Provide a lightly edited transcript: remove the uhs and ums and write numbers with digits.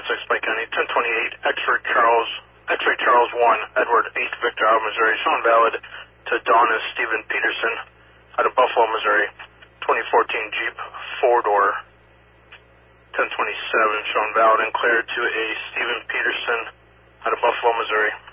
Pike County, 1028, X-Ray Charles 1, Edward 8th Victor out of Missouri, showing valid to Donna Stephen Peterson out of Buffalo, Missouri, 2014 Jeep 4-door, 1027, showing valid and cleared to a Stephen Peterson out of Buffalo, Missouri.